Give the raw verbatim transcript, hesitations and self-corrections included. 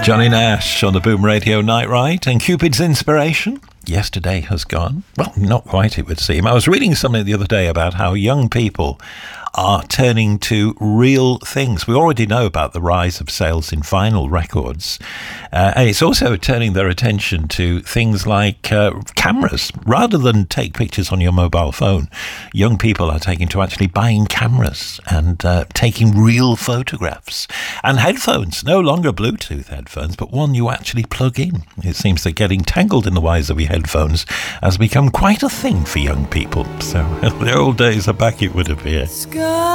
Johnny Nash on the Boom Radio Night Ride, and Cupid's inspiration. Yesterday has gone. Well, not quite, it would seem. I was reading something the other day about how young people are turning to real things. We already know about the rise of sales in vinyl records. Uh, and it's also turning their attention to things like uh, cameras. Rather than take pictures on your mobile phone, young people are taking to actually buying cameras and uh, taking real photographs. And headphones, no longer Bluetooth headphones, but one you actually plug in. It seems that getting tangled in the wires of your headphones has become quite a thing for young people. So the old days are back, it would appear.